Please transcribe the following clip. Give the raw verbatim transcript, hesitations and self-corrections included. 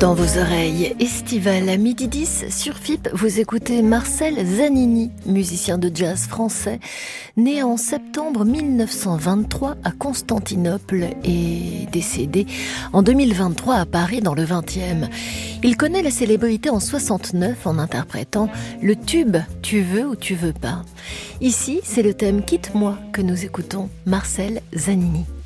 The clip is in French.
Dans vos oreilles estivales à midi dix sur F I P, vous écoutez Marcel Zanini, musicien de jazz français, né en septembre mille neuf cent vingt-trois à Constantinople et décédé en deux mille vingt-trois à Paris dans le vingtième. Il connaît la célébrité en soixante-neuf en interprétant le tube « Tu veux ou tu veux pas ». Ici, c'est le thème « Quitte-moi » que nous écoutons, Marcel Zanini.